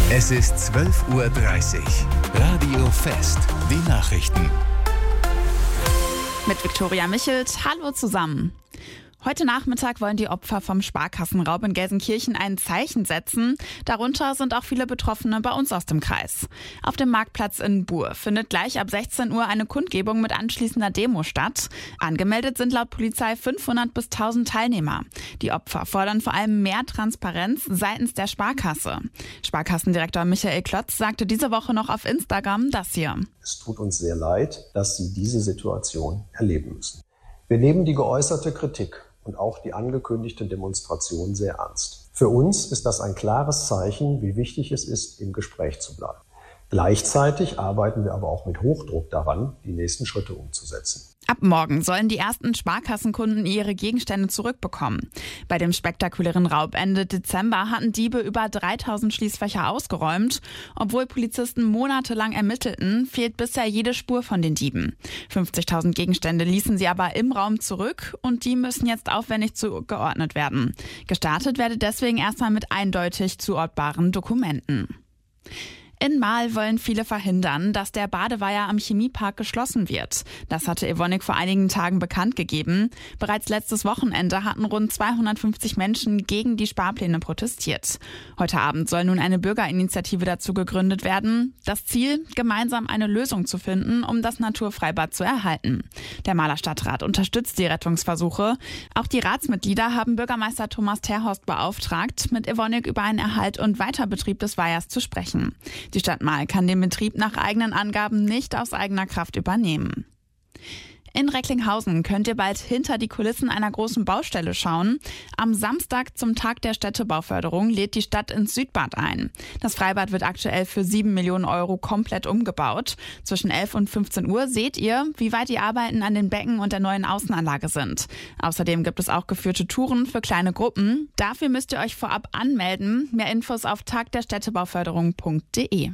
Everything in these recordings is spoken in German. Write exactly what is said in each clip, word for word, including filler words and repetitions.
Es ist zwölf Uhr dreißig. Radio Fest. Die Nachrichten. Mit Viktoria Michelt. Hallo zusammen. Heute Nachmittag wollen die Opfer vom Sparkassenraub in Gelsenkirchen ein Zeichen setzen. Darunter sind auch viele Betroffene bei uns aus dem Kreis. Auf dem Marktplatz in Buhr findet gleich ab sechzehn Uhr eine Kundgebung mit anschließender Demo statt. Angemeldet sind laut Polizei fünfhundert bis tausend Teilnehmer. Die Opfer fordern vor allem mehr Transparenz seitens der Sparkasse. Sparkassendirektor Michael Klotz sagte diese Woche noch auf Instagram das hier. Es tut uns sehr leid, dass Sie diese Situation erleben müssen. Wir nehmen die geäußerte Kritik und auch die angekündigte Demonstration sehr ernst. Für uns ist das ein klares Zeichen, wie wichtig es ist, im Gespräch zu bleiben. Gleichzeitig arbeiten wir aber auch mit Hochdruck daran, die nächsten Schritte umzusetzen. Ab morgen sollen die ersten Sparkassenkunden ihre Gegenstände zurückbekommen. Bei dem spektakulären Raub Ende Dezember hatten Diebe über dreitausend Schließfächer ausgeräumt. Obwohl Polizisten monatelang ermittelten, fehlt bisher jede Spur von den Dieben. fünfzigtausend Gegenstände ließen sie aber im Raum zurück und die müssen jetzt aufwendig zugeordnet werden. Gestartet werde deswegen erstmal mit eindeutig zuortbaren Dokumenten. In Marl wollen viele verhindern, dass der Badeweiher am Chemiepark geschlossen wird. Das hatte Evonik vor einigen Tagen bekannt gegeben. Bereits letztes Wochenende hatten rund zweihundertfünfzig Menschen gegen die Sparpläne protestiert. Heute Abend soll nun eine Bürgerinitiative dazu gegründet werden. Das Ziel, gemeinsam eine Lösung zu finden, um das Naturfreibad zu erhalten. Der Marler Stadtrat unterstützt die Rettungsversuche. Auch die Ratsmitglieder haben Bürgermeister Thomas Terhorst beauftragt, mit Evonik über einen Erhalt und Weiterbetrieb des Weihers zu sprechen. Die Stadt Marl kann den Betrieb nach eigenen Angaben nicht aus eigener Kraft übernehmen. In Recklinghausen könnt ihr bald hinter die Kulissen einer großen Baustelle schauen. Am Samstag zum Tag der Städtebauförderung lädt die Stadt ins Südbad ein. Das Freibad wird aktuell für sieben Millionen Euro komplett umgebaut. Zwischen elf und fünfzehn Uhr seht ihr, wie weit die Arbeiten an den Becken und der neuen Außenanlage sind. Außerdem gibt es auch geführte Touren für kleine Gruppen. Dafür müsst ihr euch vorab anmelden. Mehr Infos auf tagderstädtebauförderung punkt de.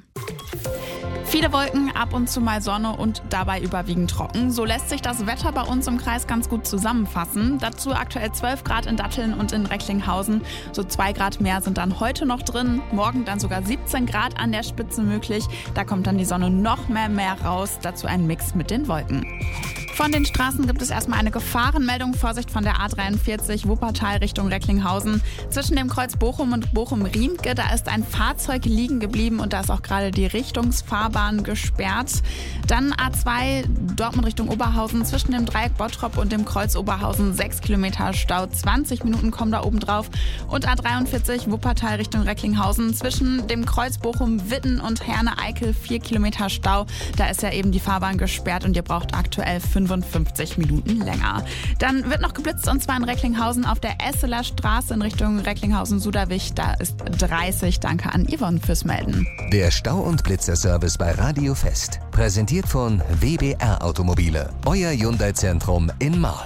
Viele Wolken, ab und zu mal Sonne und dabei überwiegend trocken. So lässt sich das Wetter bei uns im Kreis ganz gut zusammenfassen. Dazu aktuell zwölf Grad in Datteln und in Recklinghausen. So zwei Grad mehr sind dann heute noch drin. Morgen dann sogar siebzehn Grad an der Spitze möglich. Da kommt dann die Sonne noch mehr mehr raus. Dazu ein Mix mit den Wolken. Von den Straßen gibt es erstmal eine Gefahrenmeldung. Vorsicht von der A dreiundvierzig Wuppertal Richtung Recklinghausen. Zwischen dem Kreuz Bochum und Bochum-Riemke, da ist ein Fahrzeug liegen geblieben und da ist auch gerade die Richtungsfahrbahn gesperrt. Dann A zwei Dortmund Richtung Oberhausen. Zwischen dem Dreieck Bottrop und dem Kreuz Oberhausen sechs Kilometer Stau. zwanzig Minuten kommen da oben drauf. Und A dreiundvierzig Wuppertal Richtung Recklinghausen. Zwischen dem Kreuz Bochum, Witten und Herne-Eickel vier Kilometer Stau. Da ist ja eben die Fahrbahn gesperrt und ihr braucht aktuell fünfundfünfzig Minuten länger. Dann wird noch geblitzt und zwar in Recklinghausen auf der Esseler Straße in Richtung Recklinghausen-Suderwich. Da ist dreißig. Danke an Yvonne fürs Melden. Der Stau- und Blitzerservice bei Radio Fest. Präsentiert von W B R Automobile. Euer Hyundai-Zentrum in Marl.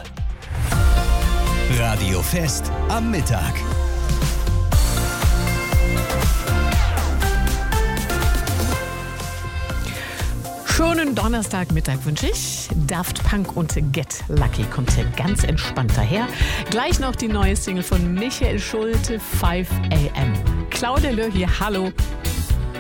Radio Fest am Mittag. Schönen Donnerstagmittag wünsche ich. Daft Punk und Get Lucky kommt hier ganz entspannt daher. Gleich noch die neue Single von Michael Schulte, five a m. Claudia Löhr hier, hallo.